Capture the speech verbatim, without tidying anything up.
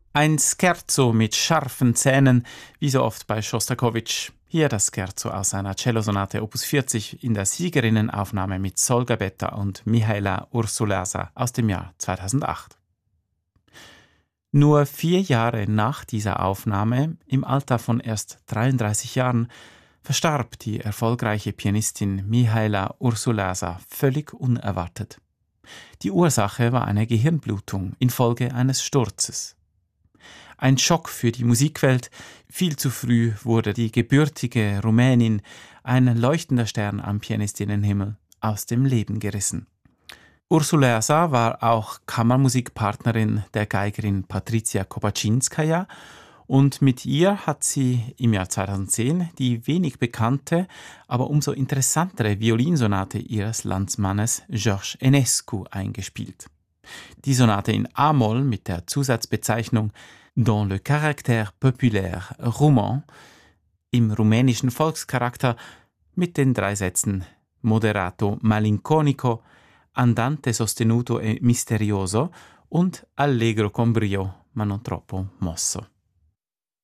Ein Scherzo mit scharfen Zähnen, wie so oft bei Schostakowitsch. Hier das Scherzo aus seiner Cellosonate Opus vierzig in der Siegerinnenaufnahme mit Solga Betta und Mihaela Ursulasa aus dem Jahr zweitausendacht. Nur vier Jahre nach dieser Aufnahme, im Alter von erst dreiunddreißig Jahren, verstarb die erfolgreiche Pianistin Mihaela Ursulasa völlig unerwartet. Die Ursache war eine Gehirnblutung infolge eines Sturzes. Ein Schock für die Musikwelt. Viel zu früh wurde die gebürtige Rumänin, ein leuchtender Stern am Pianistinnenhimmel, aus dem Leben gerissen. Ursulasa war auch Kammermusikpartnerin der Geigerin Patricia Kopaczynskaja und mit ihr hat sie im Jahr zweitausendzehn die wenig bekannte, aber umso interessantere Violinsonate ihres Landsmannes George Enescu eingespielt. Die Sonate in A-Moll mit der Zusatzbezeichnung Dans le caractère populaire roumain, im rumänischen Volkscharakter, mit den drei Sätzen Moderato malinconico, Andante sostenuto e misterioso und Allegro con brio, ma non troppo mosso.